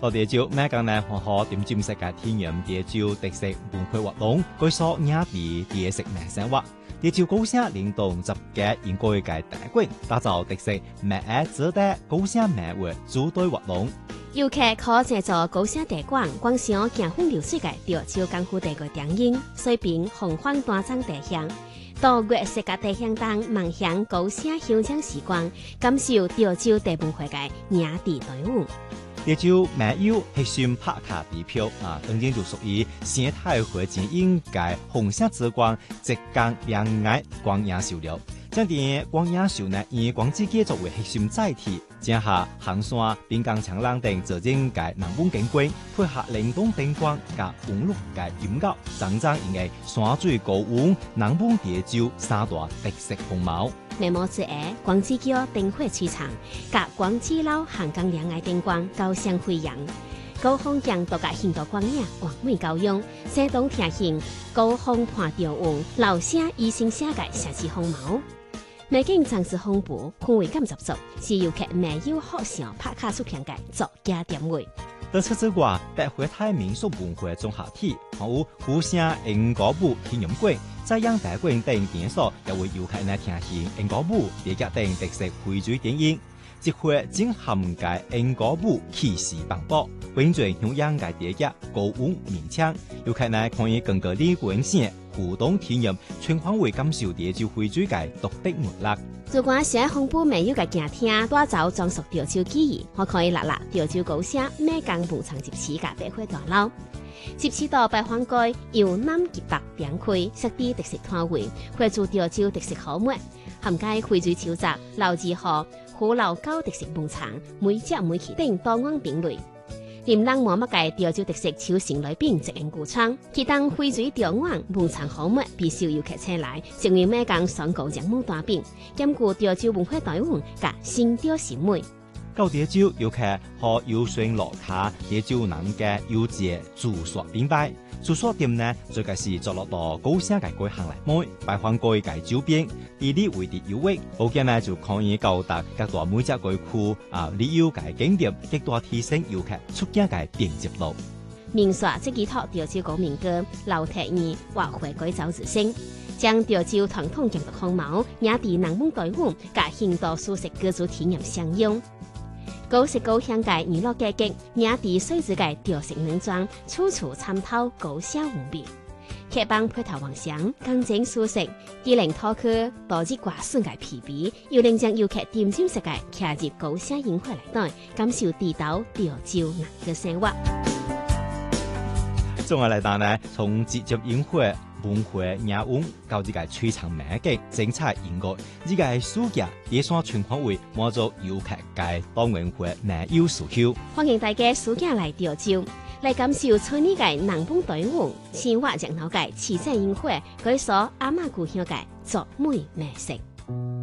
到潮州每間呢學校點進式嘅體驗潮州特色文化活動，舉所亞地特色名生活。潮州高聲領導10屆應該嘅大館，打造特色美嘅指定高聲美為主題活動。 遊客可借助高聲大館觀賞行風流水嘅潮州江湖地嘅電影，水平洪荒大漳地鄉，到月色嘅地鄉當夢想高聲鄉場時光，感受潮州地文化嘅野地隊伍。 潮州沒有核心拍卡地票當然就屬於生態環境應該紅色之光直江兩岸光影秀了。將啲光影秀呢以光之街作為核心載體，接下行山並港長廊等走進嘅南風景觀，配合靈動燈光加網絡嘅音樂，真正應該山水高溫南風潮州三大特色風貌。 眉毛之下，光之橋燈火璀璨，甲光之路行港兩岸燈光高聲輝揚。高峰鏡度嘅很多光影完美高用，山東聽行高峰伴潮雲，老聲以聲聲嘅設計風貌。美景裝飾豐富，氛圍感十足，是遊客沒有學上拍卡出片嘅作家點位。 除此之外，帶回太民俗文化綜合體，還有古聲英歌舞體驗館、在陽大館等點所，也為遊客呢聽行英歌舞、粵劇等特色匯聚電影。即會正涵蓋英歌舞氣勢磅礴，完全用陽嘅粵劇高溫鳴腔，遊客呢可以更加理觀性互動體驗，全方位感受潮州匯聚嘅獨特魅力。 如果想豐富美有嘅景廳，多走裝飾潮州記憶，我可以落潮州高聲美江牧場集市嘅百貨大樓，集市到百貨街由南及北兩區，設置特色攤位，匯聚潮州特色好物，涵蓋匯聚潮州、老字號、虎老高特色牧場，每隻每期等多元品類。連人摸乜嘅潮州特色超前禮品直營古倉，其當匯聚潮灣牧場好物，必須遊客前來，成為美江雙高人物大餅，兼顧潮州文化內容甲新潮審美。 到潮州遊客可遊船落卡潮州南嘅遊節住宿品牌。住宿店呢，最近是坐落到高聲嘅街行嚟買，擺放街嘅周邊，地理位置優越，附近呢就可以到達各大每隻街區旅遊嘅景點，極大提升遊客出境嘅便捷度。 民宿即寄託潮州高民歌、老鐵兒或回歸走之聲，將潮州傳統建築風貌、野地南風隊伍、甲現代舒適居住體驗相用。高色高香嘅娛樂價格，野地水質嘅調色農莊，處處參透高聲無味。客幫配套幻想，乾淨舒適，既能脫去多日掛損嘅疲憊，又能將遊客點睛式嘅騎入高聲宴會內底，感受地道潮州人嘅生活。 綜合嚟講呢，從節日宴會、文化雅韻到呢個璀璨美景、精彩音樂，呢個暑假野山全方位滿足遊客嘅多元化美有需求。 歡迎大家暑假來潮州，來感受村里嘅南風隊伍、生活熱鬧嘅市井宴會，舉所阿媽故鄉嘅作美美食。